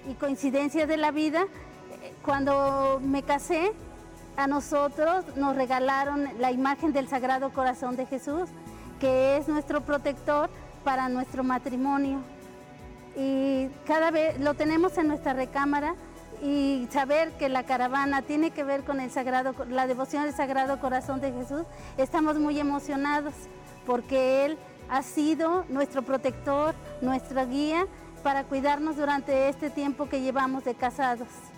y coincidencias de la vida, cuando me casé, a nosotros nos regalaron la imagen del Sagrado Corazón de Jesús, que es nuestro protector para nuestro matrimonio. Y cada vez lo tenemos en nuestra recámara, y saber que la caravana tiene que ver con la devoción al Sagrado Corazón de Jesús, estamos muy emocionados porque Él ha sido nuestro protector, nuestra guía para cuidarnos durante este tiempo que llevamos de casados.